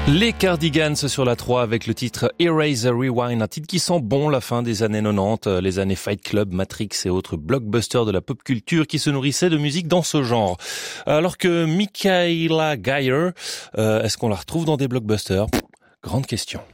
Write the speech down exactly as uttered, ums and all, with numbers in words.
Les Cardigans sur la trois avec le titre Erase Rewind, un titre qui sent bon la fin des années quatre-vingt-dix, les années Fight Club, Matrix et autres blockbusters de la pop culture qui se nourrissaient de musique dans ce genre. Alors que Michaela Geyer, euh, est-ce qu'on la retrouve dans des blockbusters ? Grande question.